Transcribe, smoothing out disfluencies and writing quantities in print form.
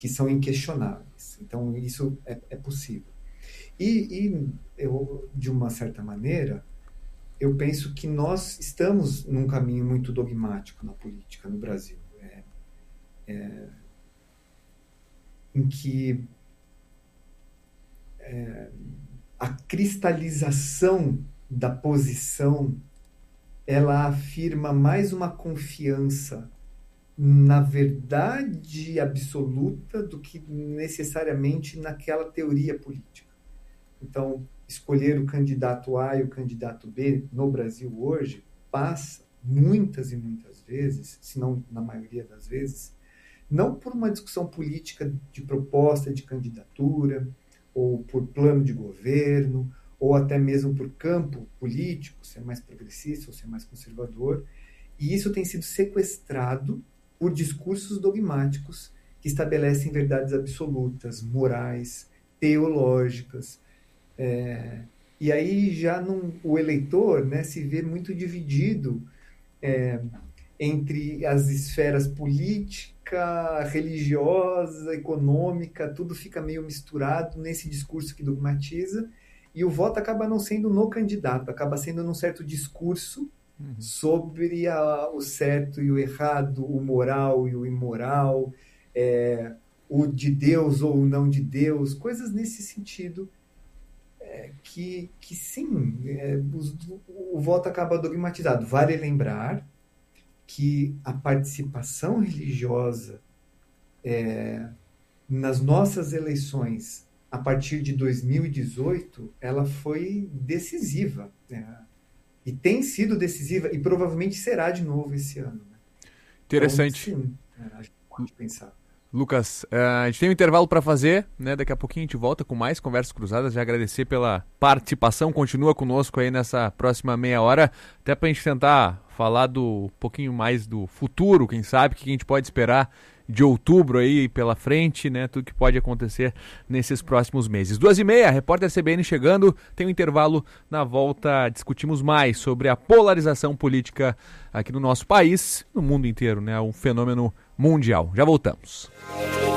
que são inquestionáveis. Então, isso é possível. E eu, de uma certa maneira, eu penso que nós estamos num caminho muito dogmático na política no Brasil, em que a cristalização da posição ela afirma mais uma confiança na verdade absoluta do que necessariamente naquela teoria política. Então, escolher o candidato A e o candidato B no Brasil hoje passa muitas e muitas vezes, se não na maioria das vezes, não por uma discussão política de proposta de candidatura, ou por plano de governo, ou até mesmo por campo político, ser mais progressista ou ser mais conservador. E isso tem sido sequestrado por discursos dogmáticos que estabelecem verdades absolutas, morais, teológicas. E aí já o eleitor, né, se vê muito dividido entre as esferas política, religiosa, econômica, tudo fica meio misturado nesse discurso que dogmatiza, e o voto acaba não sendo no candidato, acaba sendo num certo discurso sobre o certo e o errado, o moral e o imoral, o de Deus ou o não de Deus, coisas nesse sentido, que sim, o voto acaba dogmatizado. Vale lembrar que a participação religiosa nas nossas eleições a partir de 2018, ela foi decisiva, e tem sido decisiva, e provavelmente será de novo esse ano. Né? Interessante. Então, sim, a gente pode pensar. Lucas, a gente tem um intervalo para fazer, né? Daqui a pouquinho a gente volta com mais Conversas Cruzadas. Já agradecer pela participação, continua conosco aí nessa próxima meia hora, até para a gente tentar falar um pouquinho mais do futuro, quem sabe, o que a gente pode esperar de outubro aí pela frente, né? Tudo que pode acontecer nesses próximos meses. 2h30, repórter CBN chegando, tem um intervalo. Na volta discutimos mais sobre a polarização política aqui no nosso país, no mundo inteiro, né? Um fenômeno mundial. Já voltamos.